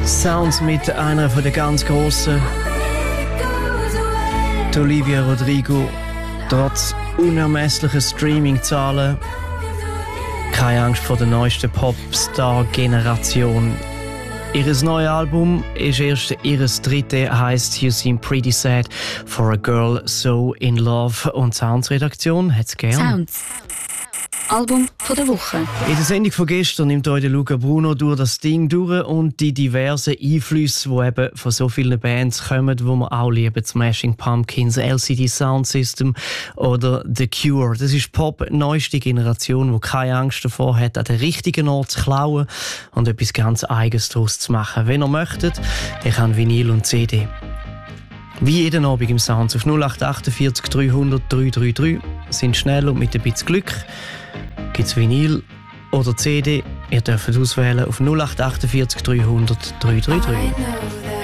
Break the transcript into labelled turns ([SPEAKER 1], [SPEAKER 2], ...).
[SPEAKER 1] Sounds mit einer von der ganz grossen, Olivia Rodrigo. Trotz unermesslicher Streaming-Zahlen keine Angst vor der neuesten Popstar-Generation. Ihres neues Album ist erst ihres dritte, heisst You Seem Pretty Sad for a Girl So in Love. Und die Sounds-Redaktion hat es gern.
[SPEAKER 2] Sounds. Album von der Woche.
[SPEAKER 1] In der Sendung von gestern nimmt euch Luca Bruno durch das Ding durch und die diversen Einflüsse, die eben von so vielen Bands kommen, die wir auch lieben. Smashing Pumpkins, LCD Sound System oder The Cure. Das ist Pop, neueste Generation, die keine Angst davor hat, an den richtigen Ort zu klauen und etwas ganz Eigenes daraus zu machen. Wenn ihr möchtet, ich habe Vinyl und CD. Wie jeden Abend im Sounds auf 0848 300 333. Sind schnell und mit ein bisschen Glück. Gibt es Vinyl oder CD? Ihr dürft auswählen auf 0848 300 333.